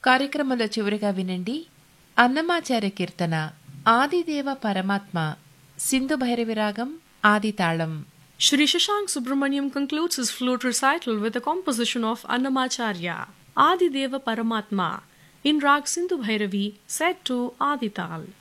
కార్యక్రమంలో చివరిగా వినండి అన్నమాచార్య కీర్తన ఆదిదేవ పరమాత్మ సింధు భైరవి రాగం ఆది తాళం. Shri Shashank Subramaniam concludes his flute recital with a composition of Annamacharya, Adi Deva Paramatma, in Rag Sindhu Bhairavi, set to Adi Tal.